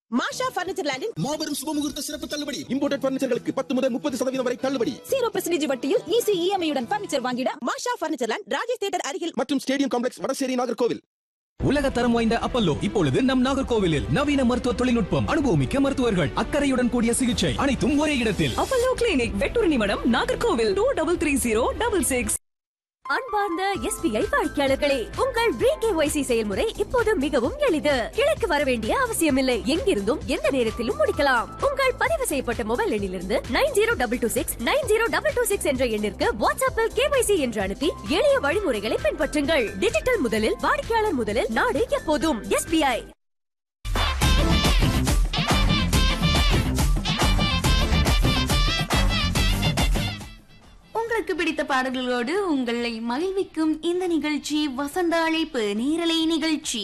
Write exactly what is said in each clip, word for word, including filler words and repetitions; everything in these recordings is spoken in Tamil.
மாஷா பர்னிச்சர் லேண்டின் மாபெரும் சுபமுகூர்த்த சிறப்பு தள்ளுபடி. இம்போர்ட்டட் பர்னிச்சர்களுக்கு பத்து முதல் முப்பது சதவீதம் வரை தள்ளுபடி. ஜீரோ பெர்சன்டேஜ் வட்டியில் ஈஸி இஎம்ஐ உடன் பர்னிச்சர் வாங்கிட மாஷா பர்னிச்சர் லேண்ட் ராஜேஷ் தியேட்டர் அருகில் மற்றும் ஸ்டேடியம் காம்ப்ளெக்ஸ் வடசேரி நாகர்கோவில். உலக தரம் வாய்ந்த அப்பல்லோ இப்பொழுது நம் நாகர்கோவிலில் நவீன மருத்துவ தொழில்நுட்பம், அனுபவமிக்க மருத்துவர்கள், அக்கறையுடன் கூடிய சிகிச்சை அனைத்தும் ஒரே இடத்தில். அப்பல்லோ கிளினிக், வெட்டூர் நிமிடம், Nagercoil. Two double three zero double six. அன்பார்ந்த எஸ்பிஐ வாடிக்கையாளர்களே, உங்கள் பிகேஒய்சி செயல்முறை இப்போது மிகவும் எளிது. கிளைக்கு வர வேண்டிய அவசியமில்லை. எங்கிருந்தும் எந்த நேரத்திலும் முடிக்கலாம். உங்கள் பதிவு செய்யப்பட்ட மொபைல் எண்ணிலிருந்து nine zero double two six nine zero double two six என்ற எண்ணிற்கு வாட்ஸ்அப்பில் கேஒய்சி என்று அனுப்பி எளிய வழிமுறைகளை பின்பற்றுங்கள். டிஜிட்டல் முதலில், வாடிக்கையாளர் முதலில், நாடு எப்போதும் எஸ்பிஐ. உங்களுக்கு பிடித்த பாடல்களோடு உங்களை மகிழ்விக்கும் இந்த நிகழ்ச்சி வசந்த அழைப்பு நேரலை நிகழ்ச்சி.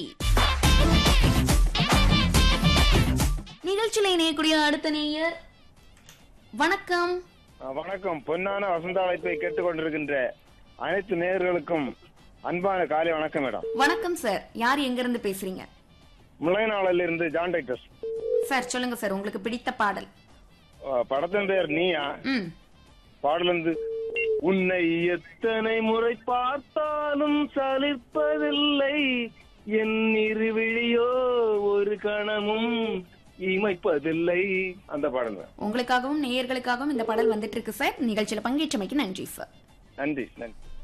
நிகழ்ச்சியில இணையக்கூடிய அடுத்த நேயர், வணக்கம். வணக்கம். பொன்னான வசந்த அழைப்பை கேட்டுக்கொண்டிருக்கின்ற அனைத்து நேயர்களுக்கும் அன்பான காலை வணக்கம் மேடம். வணக்கம் சார். யார் எங்க இருந்து பேசுறீங்க? முளைநாளில் இருந்து ஜான் டைட்டஸ். சார் சொல்லுங்க சார், உங்களுக்கு பிடித்த பாடல். படத்தின் பெயர் நீயா. ம் பாடல் வந்து, உன்னை எத்தனை முறை பார்த்தாலும் சலிப்பதில்லை, என் இருவிழியோ ஒரு கணமும் இமைப்பதில்லை. அந்த பாடல். உங்களுக்காகவும் நேயர்களுக்காகவும் இந்த பாடல் வந்துட்டு இருக்கு சார். நிகழ்ச்சியில பங்கேற்றமைக்கு நன்றி சார். நன்றி நன்றி.